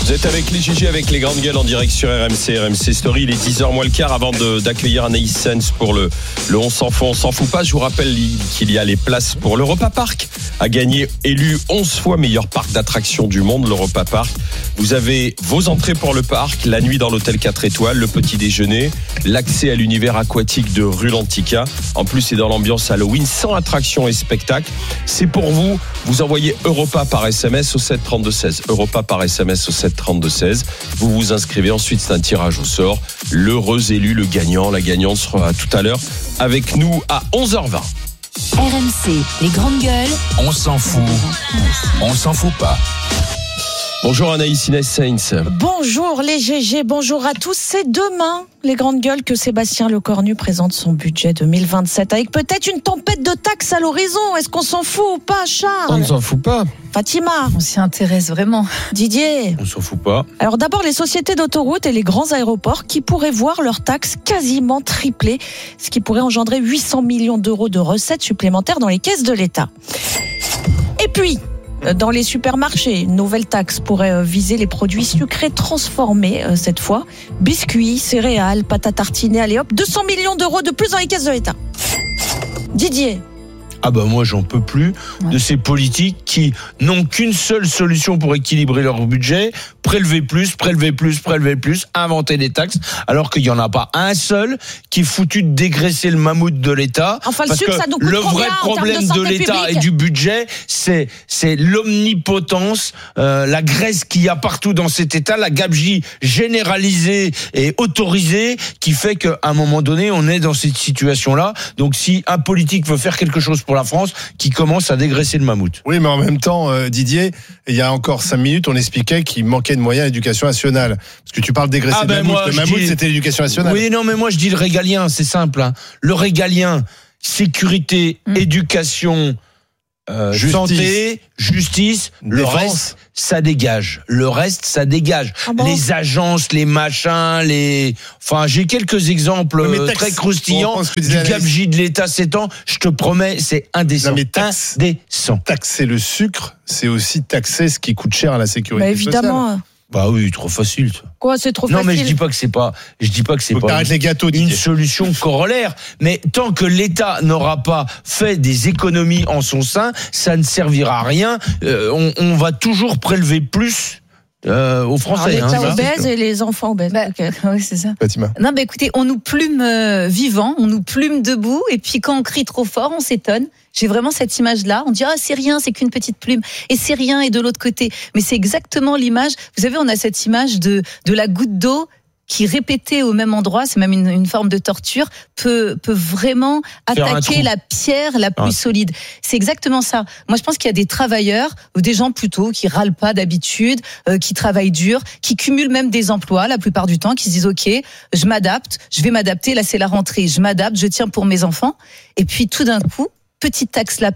Vous êtes avec les GG, avec les grandes gueules en direct sur RMC Story. Il est 10h moins le quart avant d'accueillir Anaïs Sens pour le On s'en fout pas. Je vous rappelle qu'il y a les places pour l'Europa Park à gagner, élu 11 fois meilleur parc d'attractions du monde, l'Europa Park. Vous avez vos entrées pour le parc, la nuit dans l'hôtel 4 étoiles, le petit déjeuner, l'accès à l'univers aquatique de Rue Lantica. En plus, c'est dans l'ambiance Halloween, sans attractions et spectacles. C'est pour vous. Vous envoyez Europa par SMS au 732-16. Europa par SMS au 732-16. Vous vous inscrivez. Ensuite, c'est un tirage au sort. L'heureux élu, le gagnant, la gagnante sera tout à l'heure avec nous à 11h20. RMC, les grandes gueules. On s'en fout. On s'en fout pas. Bonjour Anaïs Sainz. Bonjour les GG, bonjour à tous. C'est demain, les grandes gueules, que Sébastien Lecornu présente son budget 2027 avec peut-être une tempête de taxes à l'horizon. Est-ce qu'on s'en fout ou pas, Charles ? On ne s'en fout pas. Fatima ? On s'y intéresse vraiment. Didier ? On s'en fout pas. Alors d'abord, les sociétés d'autoroutes et les grands aéroports qui pourraient voir leurs taxes quasiment tripler, ce qui pourrait engendrer 800 millions d'euros de recettes supplémentaires dans les caisses de l'État. Et puis, dans les supermarchés, une nouvelle taxe pourrait viser les produits sucrés transformés cette fois. Biscuits, céréales, pâtes à tartiner, allez hop, 200 millions d'euros de plus dans les caisses de l'État. Didier ? Ah bah moi j'en peux plus de ces politiques qui n'ont qu'une seule solution pour équilibrer leur budget, prélever plus, inventer des taxes, alors qu'il n'y en a pas un seul qui est foutu de dégraisser le mammouth de l'État. Enfin, parce que ça nous coûte le vrai problème de l'État et du budget, c'est l'omnipotence, la graisse qu'il y a partout dans cet État, la gabegie généralisée et autorisée qui fait qu'à un moment donné, on est dans cette situation-là. Donc si un politique veut faire quelque chose pour la France, qui commence à dégraisser le mammouth. Oui, mais en même temps, Didier, il y a encore 5 minutes, on expliquait qu'il manquait de moyens à l'éducation nationale. Parce que tu parles de dégraisser le mammouth. Le mammouth, c'était l'éducation nationale. Oui, non, mais moi, je dis le régalien, c'est simple. Hein. Le régalien, sécurité, éducation, santé, justice, le reste, ça dégage. Ah bon ? Les agences, les machins, Enfin, j'ai quelques exemples très croustillants du gabegie de l'État ces temps. Je te promets, c'est indécent. Non, mais indécent. Taxer le sucre, c'est aussi taxer ce qui coûte cher à la sécurité sociale. Évidemment. Bah oui, trop facile. Ça. Quoi, c'est trop facile. Non, mais je dis pas que c'est pas les gâteaux, une solution corollaire. Mais tant que l'État n'aura pas fait des économies en son sein, ça ne servira à rien. On va toujours prélever plus. Aux Français. L'État obèse et les enfants obèses. Oui, c'est ça. Fatima. Non, écoutez, on nous plume vivants, on nous plume debout, et puis quand on crie trop fort, on s'étonne. J'ai vraiment cette image-là. On dit c'est rien, c'est qu'une petite plume, et c'est rien, et de l'autre côté. Mais c'est exactement l'image. Vous savez, on a cette image de la goutte d'eau qui, répétée au même endroit, c'est même une forme de torture, peut vraiment attaquer la pierre la plus solide. C'est exactement ça. Moi, je pense qu'il y a des travailleurs, ou des gens plutôt, qui râlent pas d'habitude, qui travaillent dur, qui cumulent même des emplois, la plupart du temps, qui se disent, OK, je m'adapte, je vais m'adapter, là, c'est la rentrée, je m'adapte, je tiens pour mes enfants. Et puis, tout d'un coup, petite taxe là.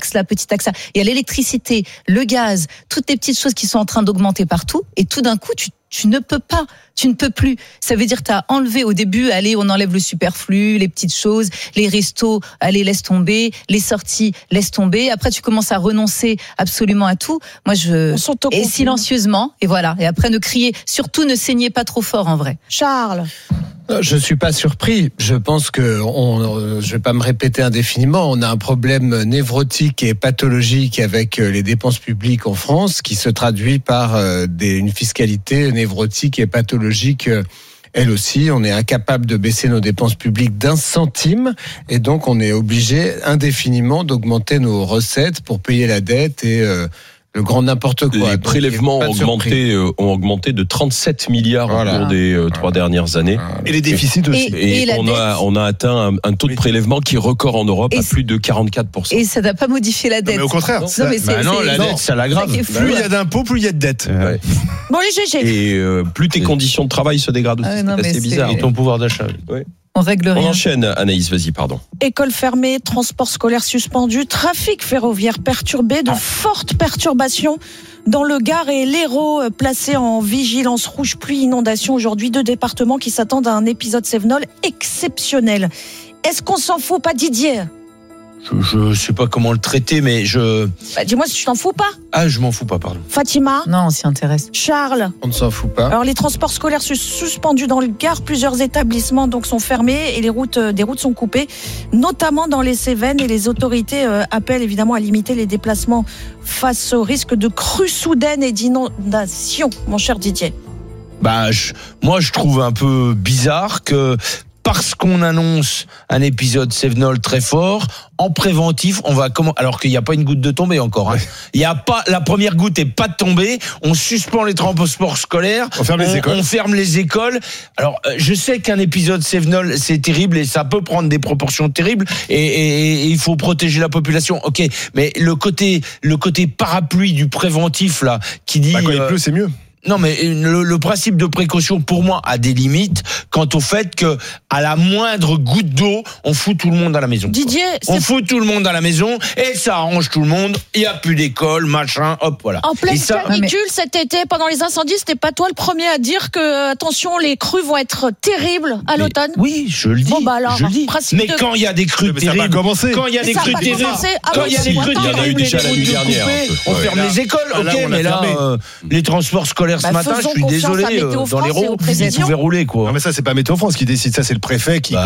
Il y a l'électricité, le gaz, toutes les petites choses qui sont en train d'augmenter partout. Et tout d'un coup, tu ne peux plus. Ça veut dire, t'as enlevé au début, allez, on enlève le superflu, les petites choses, les restos, allez, laisse tomber, les sorties, laisse tomber. Après, tu commences à renoncer absolument à tout. Moi, et silencieusement, et voilà. Et après, ne criez, surtout ne saignez pas trop fort, en vrai. Charles. Je suis pas surpris. Je pense que je vais pas me répéter indéfiniment. On a un problème névrotique et pathologique avec les dépenses publiques en France, qui se traduit par une fiscalité névrotique et pathologique. Elle aussi, on est incapable de baisser nos dépenses publiques d'1 centime, et donc on est obligé indéfiniment d'augmenter nos recettes pour payer la dette et le grand n'importe quoi. Les prélèvements ont augmenté de 37 milliards au cours des 3 dernières années. Et les déficits aussi. Et on a atteint un taux de prélèvement qui est record en Europe à plus de 44%. Et ça n'a pas modifié la dette. Non, mais au contraire. La dette, ça l'aggrave. Plus il y a d'impôts, plus il y a de dettes. Ouais. Bon, les GG. Et plus tes conditions de travail se dégradent aussi. C'est assez bizarre. Et ton pouvoir d'achat. Ouais. On règle rien. On enchaîne, Anaïs, vas-y, pardon. École fermée, transport scolaire suspendu, trafic ferroviaire perturbé, de fortes perturbations dans le Gard et l'Hérault placés en vigilance rouge pluie inondation. Aujourd'hui, 2 départements qui s'attendent à un épisode cévenol exceptionnel. Est-ce qu'on s'en fout pas, Didier ? Je sais pas comment le traiter, mais Dis-moi si tu t'en fous pas. Ah, je m'en fous pas, pardon. Fatima. Non, on s'y intéresse. Charles. On ne s'en fout pas. Alors les transports scolaires sont suspendus dans le Gard, plusieurs établissements donc sont fermés et des routes sont coupées, notamment dans les Cévennes, et les autorités appellent évidemment à limiter les déplacements face au risque de crues soudaines et d'inondations, mon cher Didier. Moi, je trouve un peu bizarre que parce qu'on annonce un épisode Cévenol très fort, en préventif, alors qu'il n'y a pas une goutte de tombée encore. Il y a pas, la première goutte est pas tombée. On suspend les transports scolaires. On ferme les écoles. On ferme les écoles. Alors, je sais qu'un épisode Cévenol, c'est terrible et ça peut prendre des proportions terribles et il faut protéger la population. Ok, mais le côté parapluie du préventif là, qui dit. Quand il pleut, c'est mieux. Non, mais le principe de précaution, pour moi, a des limites quant au fait que, à la moindre goutte d'eau, on fout tout le monde à la maison. Didier, on fout tout le monde à la maison et ça arrange tout le monde. Il y a plus d'école, machin, hop, voilà. En pleine canicule mais... cet été, pendant les incendies, c'était pas toi le premier à dire que, attention, les crues vont être terribles à l'automne. Oui, je le dis. Bon, bah alors, mais quand il y a des crues terribles, quand il y a des crues terribles, on ferme les écoles. Ok, mais là, les transports scolaires ce matin, je suis désolé, dans les ronds, vous pouvez rouler, quoi. Non, mais ça, c'est pas Météo France qui décide, ça, c'est le préfet qui,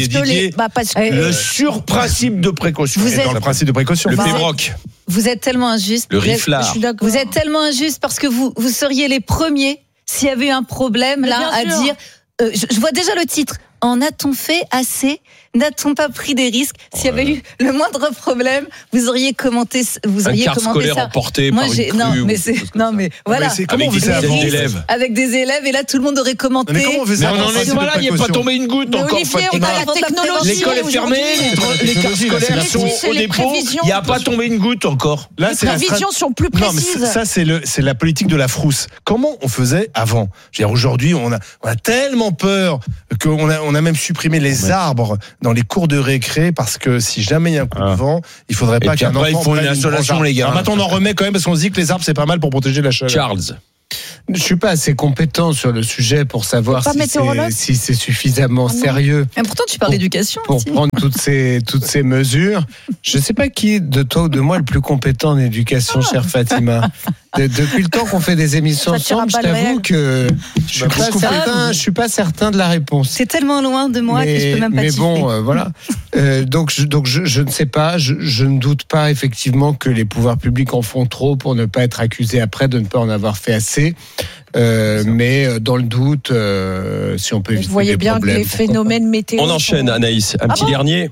le surprincipe de précaution. Dans le principe de précaution. Le Pébroc. Vous êtes tellement injuste. Le riflard. Vous êtes tellement injuste parce que vous seriez les premiers, s'il y avait eu un problème, là, à dire, je vois déjà le titre. En a-t-on fait assez? N'a-t-on pas pris des risques? S'il y avait eu le moindre problème, vous auriez commenté ça. Un car scolaire emporté par une crue. Non, mais voilà. Avec des centaines d'élèves. Avec des élèves, et là, tout le monde aurait commenté. Mais comment on fait ça? Il n'y a pas tombé une goutte encore. Olivier, on a la technologie. L'école est fermée, les cars scolaires sont au dépôt. Il n'y a pas tombé une goutte encore. Les prévisions sont plus précises. Non, mais ça, c'est la politique de la frousse. Comment on faisait avant? Je veux dire, aujourd'hui, on a tellement peur qu'on a même supprimé les arbres dans les cours de récré parce que si jamais il y a un coup de vent, il faudrait pas qu'un enfant. Il faut une installation, les gars. Maintenant, on en remet quand même parce qu'on se dit que les arbres, c'est pas mal pour protéger la chaleur. Charles. Je suis pas assez compétent sur le sujet pour savoir si c'est suffisamment sérieux. Mais pourtant, tu parles d'éducation. Pour prendre toutes ces mesures. Je sais pas qui de toi ou de moi est le plus compétent en éducation, chère Fatima. Depuis le temps qu'on fait des émissions ensemble, je t'avoue que je suis pas certain de la réponse. C'est tellement loin de moi que je peux même pas chiffrer. Mais bon, voilà. Donc je ne sais pas. Je ne doute pas effectivement que les pouvoirs publics en font trop pour ne pas être accusés après de ne pas en avoir fait assez. Mais dans le doute, si on peut éviter des problèmes. Vous voyez bien que les phénomènes météo. On enchaîne, Anaïs. Un petit dernier.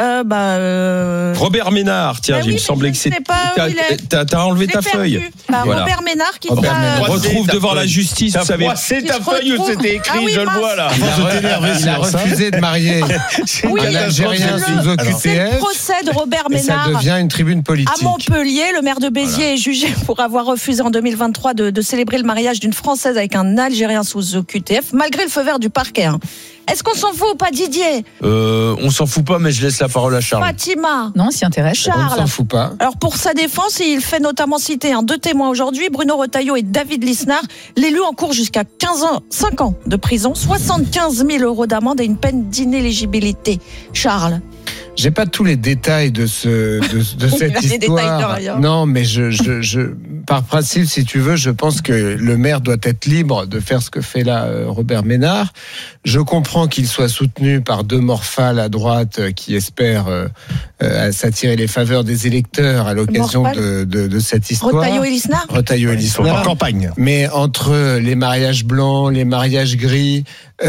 Robert Ménard, tiens, il me semblait que c'était. T'as enlevé ta feuille. Voilà. Robert Ménard qui retrouve devant la justice, vous savez. C'est ta feuille où c'était écrit, je le vois là. Il a refusé de marier un Algérien sous OQTF. C'est le procès de Robert Ménard. Et ça devient une tribune politique. À Montpellier, le maire de Béziers est jugé pour avoir refusé en 2023 de célébrer le mariage d'une Française avec un Algérien sous OQTF, malgré le feu vert du parquet. Est-ce qu'on s'en fout ou pas, Didier? On s'en fout pas, mais je laisse la parole à Charles. Fatima. Non, on s'y intéresse. Charles. On ne s'en fout pas. Alors, pour sa défense, il fait notamment citer deux témoins aujourd'hui, Bruno Retailleau et David Lisnard. L'élu encourt jusqu'à 5 ans de prison, 75 000 euros d'amende et une peine d'inéligibilité. Charles. J'ai pas tous les détails de cette histoire. Non, mais par principe, si tu veux, je pense que le maire doit être libre de faire ce que fait là Robert Ménard. Je comprends qu'il soit soutenu par deux morphales à droite qui espèrent s'attirer les faveurs des électeurs à l'occasion de cette histoire. Retailleau et Lisnard. Retailleau et Lisnard. En campagne. Mais entre les mariages blancs, les mariages gris,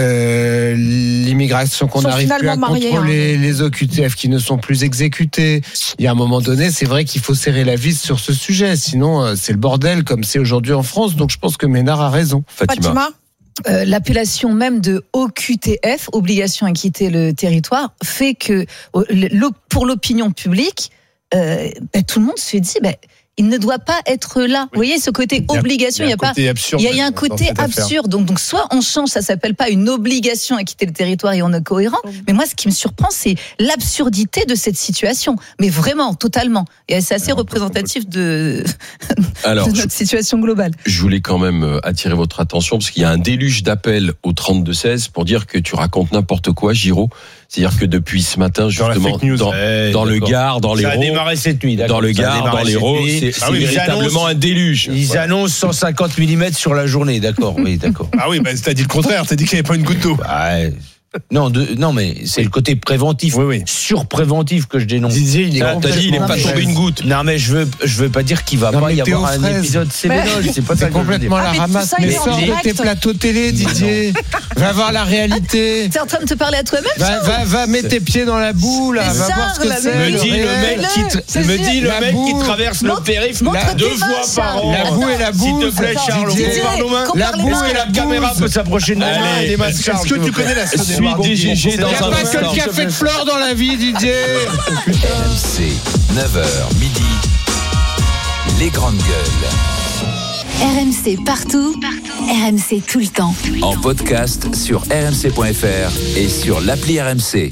l'immigration qu'on n'arrive plus à contrôler, les OQTF qui ne sont plus exécutés. Il y a un moment donné, c'est vrai qu'il faut serrer la vis sur ce sujet. Sinon, c'est le bordel comme c'est aujourd'hui en France. Donc, je pense que Ménard a raison. Fatima. L'appellation même de OQTF, obligation à quitter le territoire, fait que pour l'opinion publique, tout le monde se dit, il ne doit pas être là. Oui. Vous voyez, ce côté obligation, il y a un côté absurde. Donc, soit on change, ça s'appelle pas une obligation à quitter le territoire et on est cohérent. Mais moi, ce qui me surprend, c'est l'absurdité de cette situation. Mais vraiment, totalement. Et c'est assez représentatif de notre situation globale. Je voulais quand même attirer votre attention parce qu'il y a un déluge d'appels au 32-16 pour dire que tu racontes n'importe quoi, Giraud. C'est-à-dire que depuis ce matin, Dans la justement, fake news. dans le Gard, dans Ça a l'Hérault, démarré cette nuit. dans le Gard, dans l'Hérault, c'est véritablement un déluge. Ils annoncent 150 mm sur la journée, d'accord. Oui, d'accord. Ah oui, t'as dit le contraire, t'as dit qu'il n'y avait pas une goutte d'eau. Ouais. Non, mais c'est le côté préventif, Oui. surpréventif que je dénonce. Didier, il est T'as dit, il n'est pas complètement tombé une goutte. Non, mais je veux pas dire qu'il va Non, pas mais y t'es avoir aux un fraises. épisode Séménol. C'est pas ça C'est que je veux complètement dire. la mais tout ramasse. ça, il Mais est en sors de direct. tes plateaux télé, Didier. Va voir la réalité. T'es en train de te parler à toi-même, Va mettre tes pieds dans la boue, là. Mais Va voir ce que Charles, c'est. mais Me dit le réel. mec c'est me sûr. dit le La mec qui boue. traverse le périph' Montre deux tes fois mains, par Charles. an. La boue et la boue. S'il te plaît, Charles, Didier. on parle aux mains. Compare La les boue mains. et la caméra peut s'approcher de la main Allez, et des masques. Est-ce que tu connais la Suis Saône-et-Loire DGG dans Il n'y a un pas que instant. le café de fleurs dans la vie, Didier. RMC, 9h midi. Les grandes gueules. RMC partout, RMC tout le temps. En podcast sur rmc.fr et sur l'appli RMC.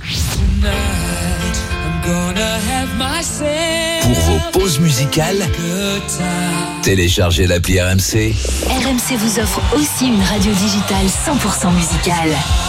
Pour vos pauses musicales, téléchargez l'appli RMC. RMC vous offre aussi une radio digitale 100% musicale.